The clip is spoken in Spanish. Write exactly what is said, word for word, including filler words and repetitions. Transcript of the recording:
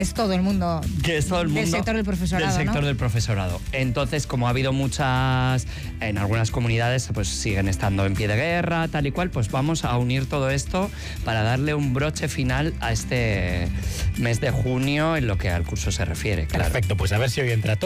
es todo el mundo, que es todo el mundo del sector del profesorado, del sector ¿no? del profesorado. Entonces, como ha habido muchas, en algunas comunidades pues siguen estando en pie de guerra, tal y cual, pues vamos a unir todo esto para darle un broche final a este mes de junio en lo que al curso se refiere. Claro. Perfecto, pues a ver si hoy entra todo.